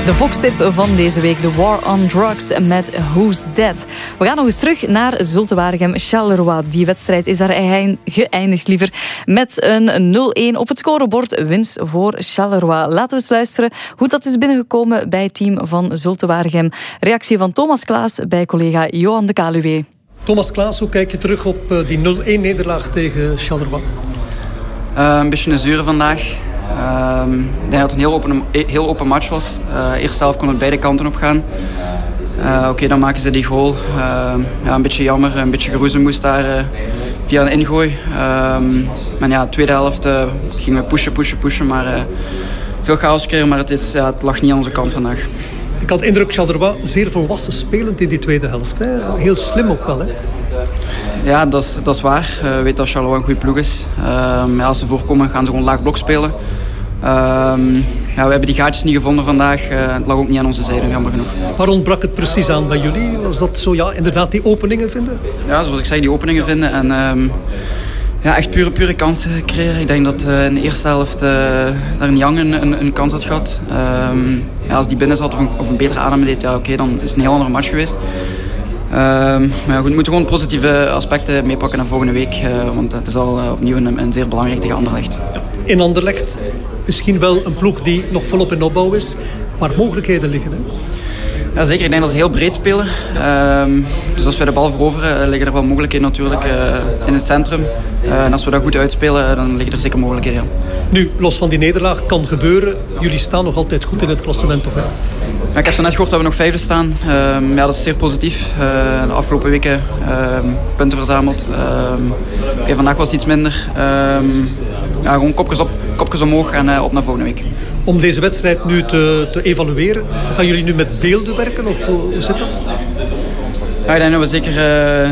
De Volkstip van deze week, de War on Drugs met Who's That. We gaan nog eens terug naar Zulte Waregem-Charleroi. Die wedstrijd is daar geëindigd liever met een 0-1 op het scorebord. Winst voor Charleroi. Laten we eens luisteren hoe dat is binnengekomen bij het team van Zulte Waregem. Reactie van Thomas Klaas bij collega Johan de Kaluwe. Thomas Klaas, hoe kijk je terug op die 0-1 nederlaag tegen Charleroi? Een beetje een zure vandaag. Ik denk dat het een heel open match was. Eerste helft kon het beide kanten op gaan. Oké, dan maken ze die goal. Een beetje jammer, een beetje geroezemoes daar via een ingooi. Maar ja, de tweede helft gingen we pushen. Maar veel chaos kregen, maar het lag niet aan onze kant vandaag. Ik had de indruk Charleroi zeer volwassen spelend in die tweede helft. Hè? Heel slim ook wel, hè? Ja, dat is waar. We weten dat Charleroi een goede ploeg is. Als ze voorkomen gaan ze gewoon laag blok spelen. We hebben die gaatjes niet gevonden vandaag. Het lag ook niet aan onze zijde, jammer genoeg. Waar ontbrak het precies aan bij jullie? Was dat zo, ja, inderdaad die openingen vinden? Ja, zoals ik zei, die openingen vinden. En echt pure kansen creëren. Ik denk dat in de eerste helft daar een Young een kans had gehad. Als die binnen zat of een betere adem deed, dan is het een heel andere match geweest. Maar goed, we moeten gewoon positieve aspecten meepakken naar volgende week. Want het is al opnieuw een zeer belangrijk tegen Anderlecht. In Anderlecht misschien wel een ploeg die nog volop in opbouw is, waar mogelijkheden liggen. Hè? Ja, zeker. Ik denk dat ze heel breed spelen. Dus als we de bal veroveren, liggen er wel mogelijkheden natuurlijk in het centrum. En als we dat goed uitspelen, dan liggen er zeker mogelijkheden. Ja. Nu, los van die nederlaag, kan gebeuren. Jullie staan nog altijd goed in het klassement, toch? Hè? Ja, ik heb zo net gehoord dat we nog vijfde staan. Dat is zeer positief. De afgelopen weken punten verzameld. Vandaag was het iets minder. Gewoon kopjes omhoog en op naar volgende week. Om deze wedstrijd nu te evalueren, gaan jullie nu met beelden werken? Of hoe zit dat? Ja, ik denk dat we zeker